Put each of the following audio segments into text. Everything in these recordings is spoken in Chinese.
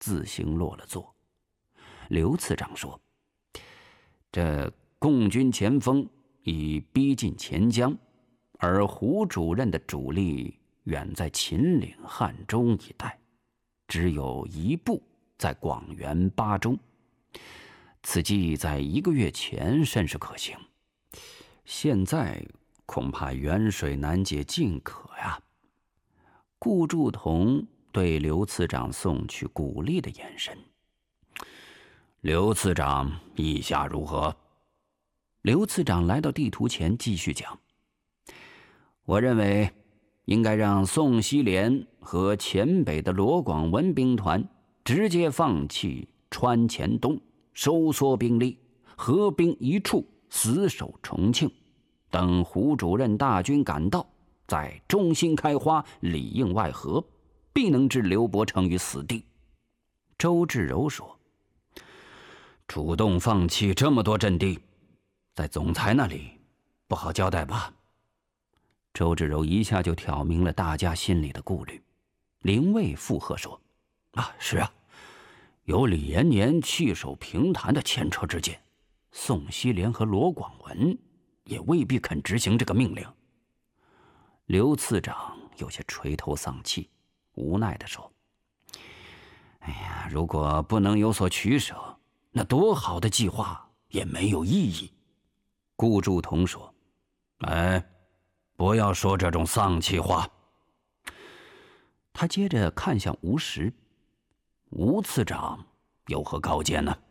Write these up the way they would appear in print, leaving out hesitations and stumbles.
自行落了座。刘次长说：“这共军前锋已逼近钱江，而胡主任的主力远在秦岭、汉中一带，只有一部在广元、巴中。此计在1个月前甚是可行，现在恐怕远水难解近渴呀。”顾祝同对刘次长送去鼓励的眼神。刘次长意下如何？刘次长来到地图前继续讲：“我认为应该让宋希濂和黔北的罗广文兵团直接放弃川黔东，收缩兵力，合兵一处，死守重庆，等胡主任大军赶到，在中心开花，里应外合，必能置刘伯承于死地。”周至柔说：“主动放弃这么多阵地，在总裁那里不好交代吧？”周至柔一下就挑明了大家心里的顾虑。林蔚附和说：“是啊，有李延年弃守平潭的前车之鉴，宋希濂和罗广文也未必肯执行这个命令。”刘次长有些垂头丧气，无奈地说：“哎呀，如果不能有所取舍，那多好的计划也没有意义。”顾祝同说：“不要说这种丧气话。”他接着看向吴石：“吴次长有何高见呢？”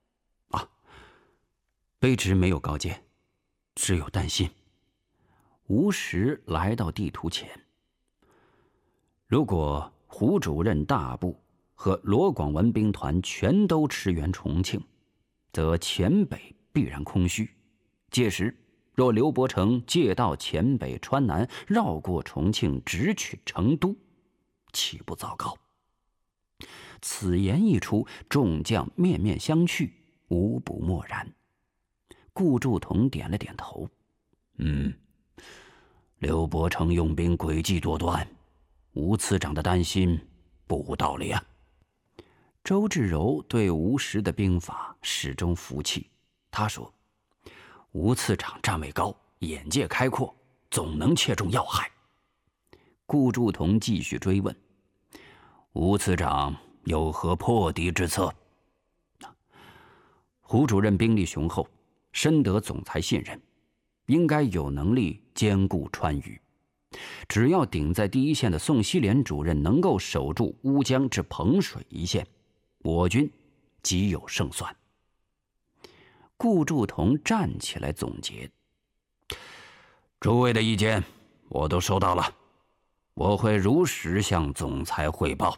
卑职没有高见，只有担心。吴石来到地图前：“如果胡主任大部和罗广文兵团全都驰援重庆，则黔北必然空虚。届时若刘伯承借道黔北川南，绕过重庆，直取成都，岂不糟糕？”此言一出，众将面面相觑，无不默然。顾祝同点了点头：“刘伯承用兵诡计多端，吴次长的担心不无道理啊。”周至柔对吴石的兵法始终服气，他说：“吴次长站位高，眼界开阔，总能切中要害。”顾祝同继续追问：“吴次长有何破敌之策？”胡主任兵力雄厚，深得总裁信任，应该有能力兼顾川渝。只要顶在第一线的宋希濂主任能够守住乌江至彭水一线，我军即有胜算。顾祝同站起来总结：“诸位的意见我都收到了，我会如实向总裁汇报。”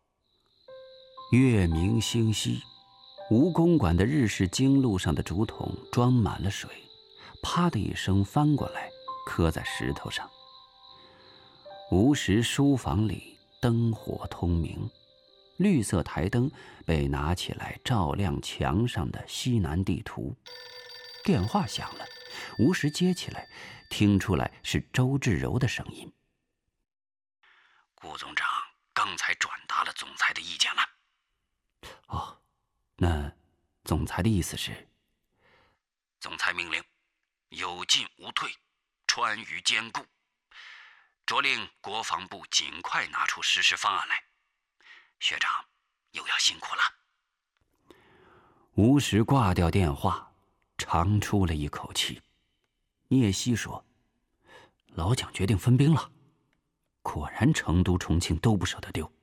月明星稀，吴公馆的日式经路上的竹筒装满了水，啪的一声翻过来，磕在石头上。吴石书房里灯火通明，绿色台灯被拿起来照亮墙上的西南地图。电话响了，吴石接起来，听出来是周至柔的声音：“顾总长刚才转达了总裁的意见了。”“那总裁的意思是？”“总裁命令有进无退，川渝兼顾，着令国防部尽快拿出实施方案来。学长又要辛苦了。”吴石挂掉电话，长出了一口气。聂曦说：“老蒋决定分兵了，果然成都、重庆都不舍得丢。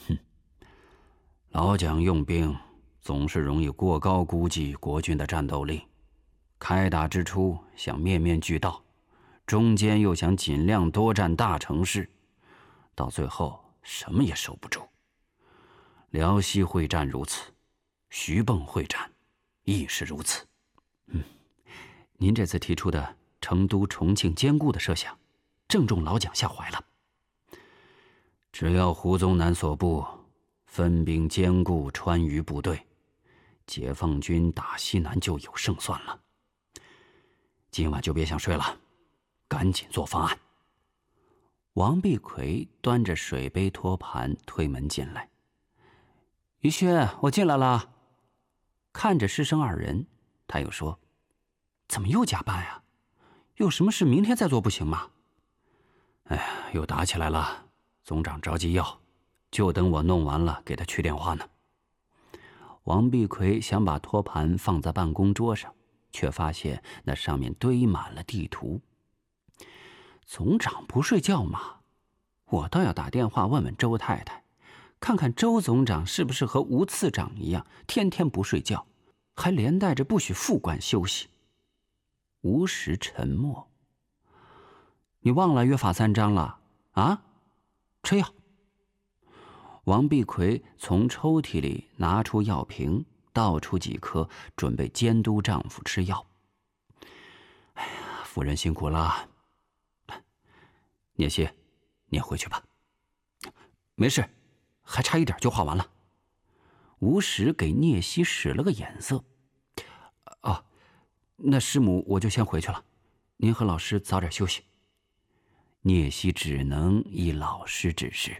老蒋用兵总是容易过高估计国军的战斗力，开打之初想面面俱到，中间又想尽量多占大城市，到最后什么也守不住。辽西会战如此，徐蚌会战亦是如此。您这次提出的成都、重庆兼顾的设想，正中老蒋下怀了。只要胡宗南所部分兵兼顾川渝部队，解放军打西南就有胜算了。今晚就别想睡了，赶紧做方案。”王必奎端着水杯托盘推门进来。 于轩，我进来了。看着师生二人，他又说：“怎么又加班呀？有什么事明天再做不行吗？”哎呀，又打起来了。总长着急要，就等我弄完了给他去电话呢。王碧奎想把托盘放在办公桌上，却发现那上面堆满了地图。总长不睡觉吗？我倒要打电话问问周太太，看看周总长是不是和吴次长一样，天天不睡觉，还连带着不许副官休息。吴石沉默。你忘了约法三章了啊？吃药。王碧奎从抽屉里拿出药瓶，倒出几颗，准备监督丈夫吃药。哎呀，夫人辛苦了。聂西，你回去吧。没事，还差一点就画完了。吴石给聂西使了个眼色。哦，那师母我就先回去了，您和老师早点休息。聂西只能依老师指示。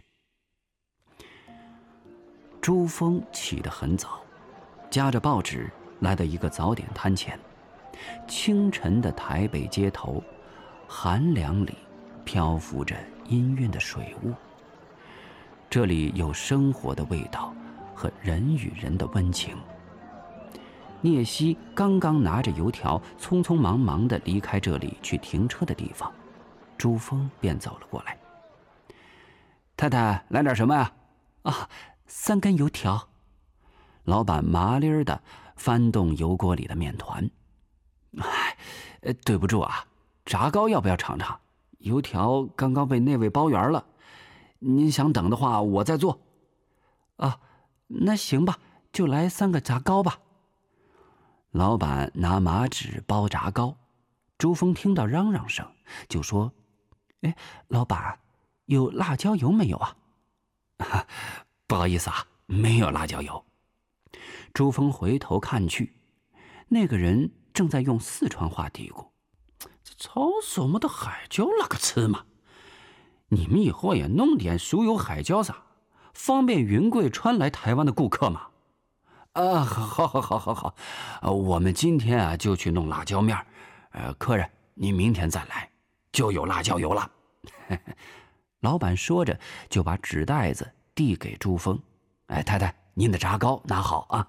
朱峰起得很早，夹着报纸来到一个早点摊前。清晨的台北街头，寒凉里漂浮着氤氲的水雾。这里有生活的味道和人与人的温情。聂西刚刚拿着油条，匆匆忙忙地离开这里去停车的地方，朱峰便走了过来。太太，来点什么呀？啊，3根油条。老板麻利儿地翻动油锅里的面团。哎，对不住啊，炸糕要不要尝尝？油条刚刚被那位包圆了，您想等的话，我再做。啊，那行吧，就来3个炸糕吧。老板拿麻纸包炸糕，朱峰听到嚷嚷声，就说：“哎，老板，有辣椒油没有啊？”不好意思啊，没有辣椒油。朱峰回头看去，那个人正在用四川话嘀咕：“这炒什么的海椒那个吃嘛？你们以后也弄点酥油海椒啥，方便云贵川来台湾的顾客嘛。”啊，好，我们今天啊就去弄辣椒面，客人您明天再来，就有辣椒油了。老板说着，就把纸袋子递给朱峰。哎，太太，您的炸糕拿好啊。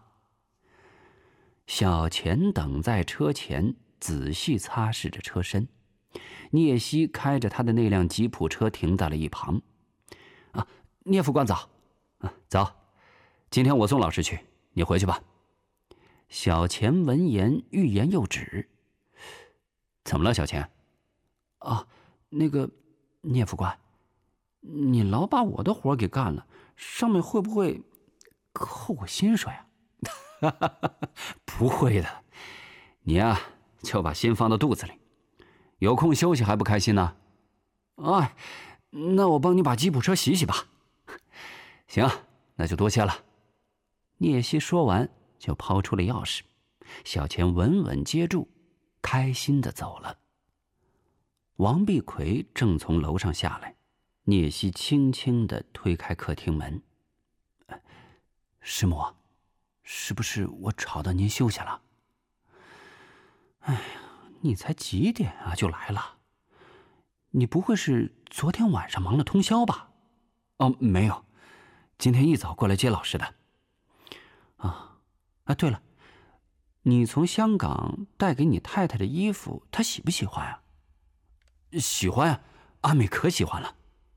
小钱等在车前，仔细擦拭着车身。聂西开着他的那辆吉普车停在了一旁。啊，聂副官早。早，今天我送老师去，你回去吧。小钱闻言欲言又止。怎么了，小钱？啊，那个聂副官，你老把我的活给干了，上面会不会扣我薪水啊？不会的，你呀就把心放到肚子里，有空休息还不开心呢？哎，那我帮你把吉普车洗洗吧。行，那就多谢了。聂西说完就抛出了钥匙，小钱稳稳接住，开心地走了。王碧奎正从楼上下来，聂西轻轻地推开客厅门。师母，是不是我吵到您休息了？哎呀，你才几点啊就来了？你不会是昨天晚上忙了通宵吧？哦，没有，今天一早过来接老师的。对了，你从香港带给你太太的衣服，她喜不喜欢啊？喜欢啊，阿美可喜欢了。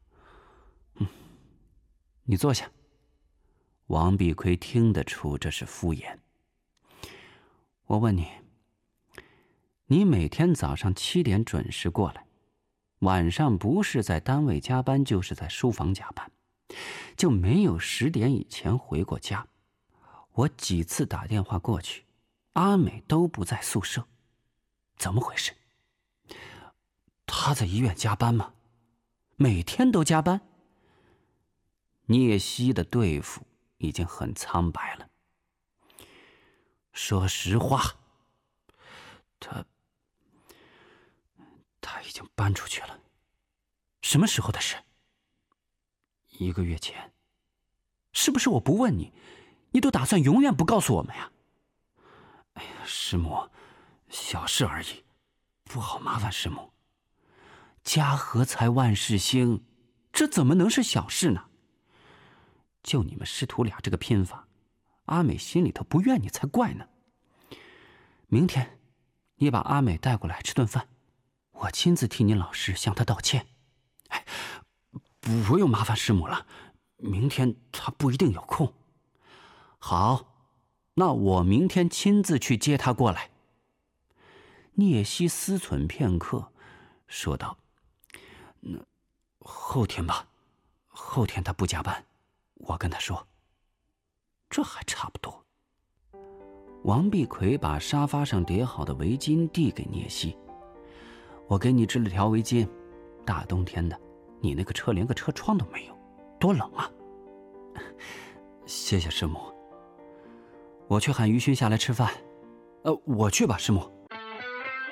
你坐下。王碧奎听得出这是敷衍。我问你，你每天早上7点准时过来，晚上不是在单位加班，就是在书房加班，就没有10点以前回过家。我几次打电话过去，阿美都不在宿舍，怎么回事？她在医院加班吗？每天都加班？聂西的对付已经很苍白了。说实话，他已经搬出去了。什么时候的事？1个月前。是不是我不问你， 你都打算永远不告诉我们呀？哎呀，师母，小事而已，不好麻烦师母。家和才万事兴，这怎么能是小事呢？就你们师徒俩这个拼法，阿美心里头不怨你才怪呢。明天你把阿美带过来吃顿饭，我亲自替您老师向她道歉。哎，不用麻烦师母了，明天她不一定有空。好，那我明天亲自去接她过来。聂西思忖片刻，说道：“那后天吧，后天她不加班，我跟她说。”这还差不多。王碧奎把沙发上叠好的围巾递给聂西：“我给你织了条围巾，大冬天的，你那个车连个车窗都没有，多冷啊！”谢谢师母。我去喊于勋下来吃饭。我去吧，师母。